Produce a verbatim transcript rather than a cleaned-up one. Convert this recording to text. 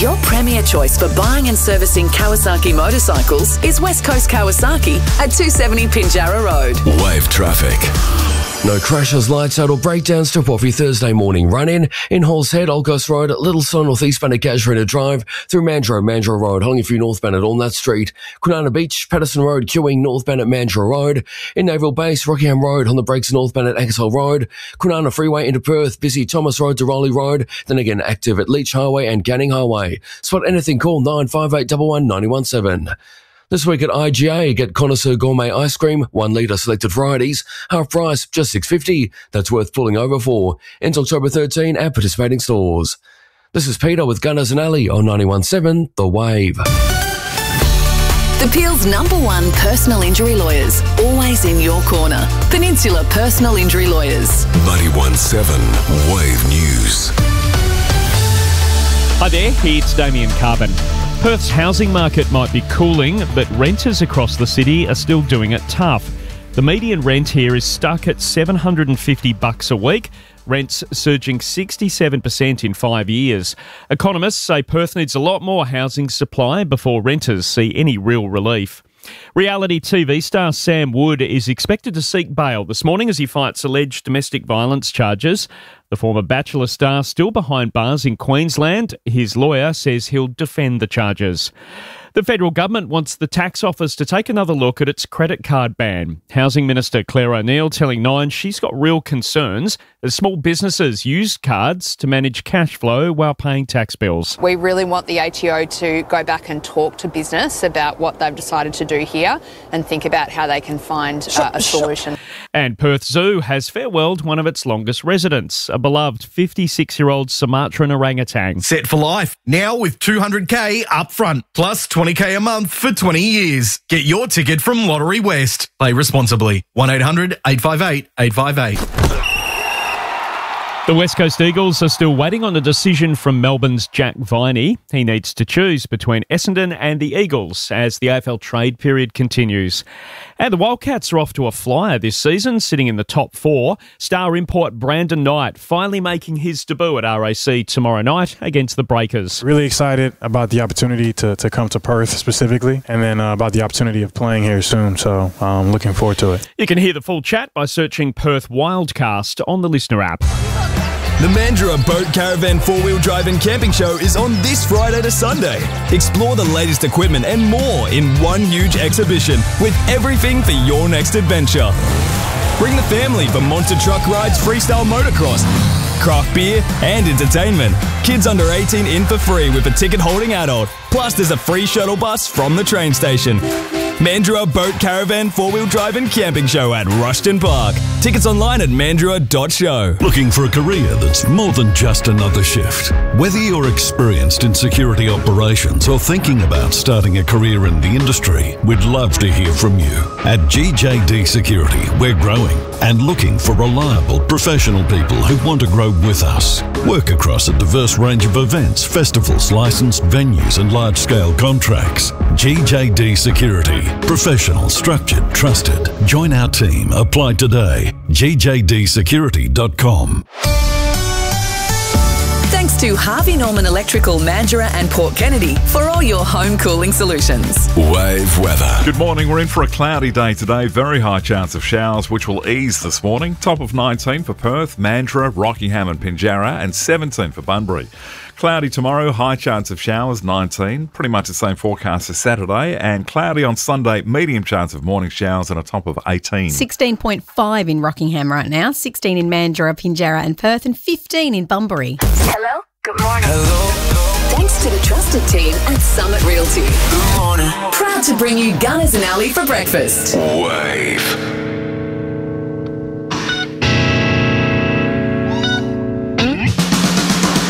Your premier choice for buying and servicing Kawasaki motorcycles is West Coast Kawasaki at two seventy Pinjarra Road. Wave traffic. No crashes, lights out or breakdowns to off your Thursday morning run-in in Halls Head, Old Coast Road, Littlestone, North Eastbound at Casuarina Drive, through Mandurah, Mandurah Road, Hollingford northbound at Allnut Street, Kwinana Beach, Patterson Road, queuing northbound at Mandurah Road, in Naval Base, Rockingham Road, on the brakes northbound at Ankersall Road, Kwinana Freeway into Perth, busy Thomas Road to Rowley Road, then again active at Leach Highway and Ganning Highway. Spot anything, call nine five eight one one nine one seven. This week at I G A, get Connoisseur Gourmet Ice Cream, one litre selected varieties, half price, just six dollars fifty. That's worth pulling over for. Ends October thirteenth at participating stores. This is Peter with Gunners and Alley on ninety-one point seven The Wave. The Peel's number one personal injury lawyers, always in your corner. Peninsula Personal Injury Lawyers. ninety-one point seven Wave News. Hi there, it's Damien Carbon. Perth's housing market might be cooling, but renters across the city are still doing it tough. The median rent here is stuck at seven hundred fifty bucks a week, rents surging sixty-seven percent in five years. Economists say Perth needs a lot more housing supply before renters see any real relief. Reality T V star Sam Wood is expected to seek bail this morning as he fights alleged domestic violence charges. The former Bachelor star still behind bars in Queensland. His lawyer says he'll defend the charges. The federal government wants the tax office to take another look at its credit card ban. Housing Minister Claire O'Neill telling Nine she's got real concerns as small businesses use cards to manage cash flow while paying tax bills. We really want the A T O to go back and talk to business about what they've decided to do here and think about how they can find uh, a solution. And Perth Zoo has farewelled one of its longest residents, a beloved fifty-six-year-old Sumatran orangutan. Set for life, now with two hundred K up front, plus twenty K a month for twenty years. Get your ticket from Lottery West. Play responsibly. one eight hundred eight five eight eight five eight. The West Coast Eagles are still waiting on a decision from Melbourne's Jack Viney. He needs to choose between Essendon and the Eagles as the A F L trade period continues. And the Wildcats are off to a flyer this season, sitting in the top four. Star import Brandon Knight finally making his debut at R A C tomorrow night against the Breakers. Really excited about the opportunity to, to come to Perth specifically, and then uh, about the opportunity of playing here soon. So I'm um, looking forward to it. You can hear the full chat by searching Perth Wildcast on the Listener app. The Mandurah Boat Caravan four-wheel drive and camping show is on this Friday to Sunday. Explore the latest equipment and more in one huge exhibition with everything for your next adventure. Bring the family for monster truck rides, freestyle motocross, craft beer and entertainment. Kids under eighteen in for free with a ticket-holding adult. Plus there's a free shuttle bus from the train station. Mandurah Boat Caravan four-wheel drive and camping show at Rushton Park. Tickets online at mandurah dot show. Looking for a career that's more than just another shift? Whether you're experienced in security operations or thinking about starting a career in the industry, we'd love to hear from you. At G J D Security, we're growing and looking for reliable, professional people who want to grow with us. Work across a diverse range of events, festivals, licensed venues and large-scale contracts. G J D Security. Professional, structured, trusted. Join our team. Apply today. G J D security dot com. Thanks to Harvey Norman Electrical, Mandurah and Port Kennedy for all your home cooling solutions. Wave weather. Good morning. We're in for a cloudy day today. Very high chance of showers, which will ease this morning. Top of nineteen for Perth, Mandurah, Rockingham and Pinjarra, and seventeen for Bunbury. Cloudy tomorrow, high chance of showers, nineteen. Pretty much the same forecast as Saturday. And cloudy on Sunday, medium chance of morning showers and a top of eighteen. sixteen point five in Rockingham right now, sixteen in Mandurah, Pinjarra and Perth, and fifteen in Bunbury. Hello? Good morning. Hello. Thanks to the trusted team at Summit Realty. Good morning. Proud to bring you Gunners and Alley for breakfast. Wave.